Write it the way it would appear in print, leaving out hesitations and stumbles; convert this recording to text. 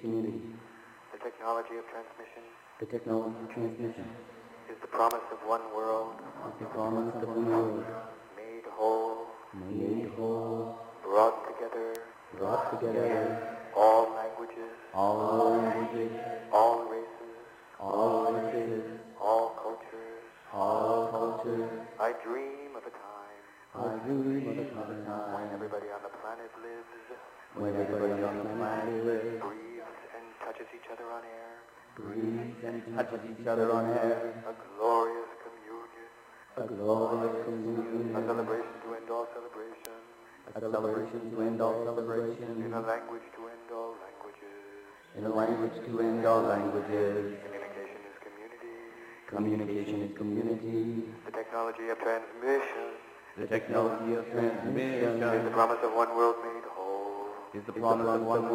community. The technology of transmission The technology of transmission is the promise of one world, is the promise of one world, made whole, made whole, brought together, all languages, all languages, all races, all races, all cultures. all cultures. I dream of a time I dream of a when time everybody on the planet lives, when everybody on the planet lives, breathes and touches each other on air, breathes and touches each other on air, a glorious communion, a glorious a communion, celebration to end all celebration, a celebration to end all celebration, in a language to end all languages. in a language to end all languages. Communication is community. Communication is community. The technology of transmission The technology of is transmission the promise of one world made whole. is the promise of one